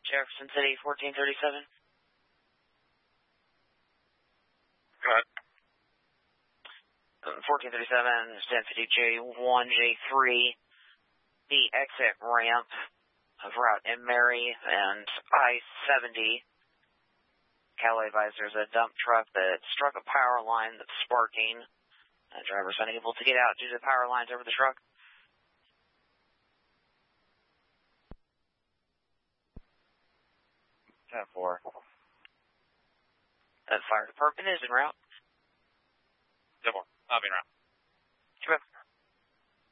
Jefferson City, 1437. Go ahead. 1437, 1050J1J3, the exit ramp of Route M. Mary and I-70. Callaway advised there's a dump truck that struck a power line that's sparking. The driver's unable to get out due to the power lines over the truck. Four. That fire department is en route. 10-4. I'll be en route.